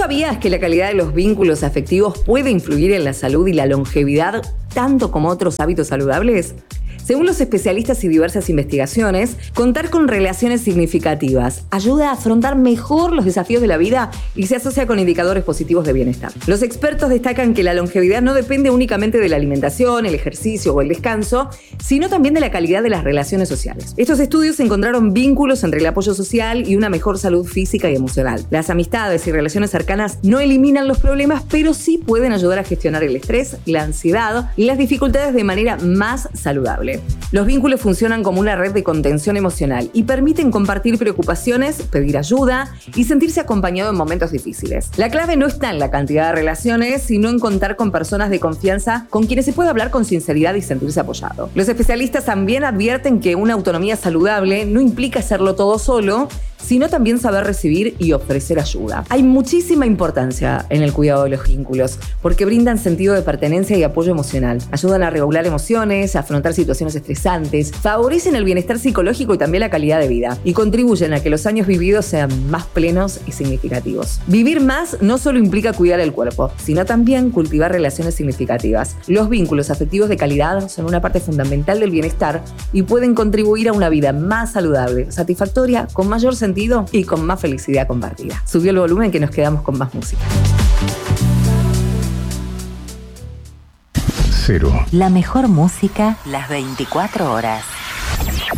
sabías que la calidad de los vínculos afectivos puede influir en la salud y la longevidad tanto como otros hábitos saludables? Según los especialistas y diversas investigaciones, contar con relaciones significativas ayuda a afrontar mejor los desafíos de la vida y se asocia con indicadores positivos de bienestar. Los expertos destacan que la longevidad no depende únicamente de la alimentación, el ejercicio o el descanso, sino también de la calidad de las relaciones sociales. Estos estudios encontraron vínculos entre el apoyo social y una mejor salud física y emocional. Las amistades y relaciones cercanas no eliminan los problemas, pero sí pueden ayudar a gestionar el estrés, la ansiedad y las dificultades de manera más saludable. Los vínculos funcionan como una red de contención emocional y permiten compartir preocupaciones, pedir ayuda y sentirse acompañado en momentos difíciles. La clave no está en la cantidad de relaciones, sino en contar con personas de confianza con quienes se puede hablar con sinceridad y sentirse apoyado. Los especialistas también advierten que una autonomía saludable no implica hacerlo todo solo, sino también saber recibir y ofrecer ayuda. Hay muchísima importancia en el cuidado de los vínculos, porque brindan sentido de pertenencia y apoyo emocional. Ayudan a regular emociones, a afrontar situaciones estresantes, favorecen el bienestar psicológico y también la calidad de vida, y contribuyen a que los años vividos sean más plenos y significativos. Vivir más no solo implica cuidar el cuerpo, sino también cultivar relaciones significativas. Los vínculos afectivos de calidad son una parte fundamental del bienestar y pueden contribuir a una vida más saludable, satisfactoria, con mayor sentido y con más felicidad compartida. Subió el volumen que nos quedamos con más música. Cero. La mejor música las 24 horas.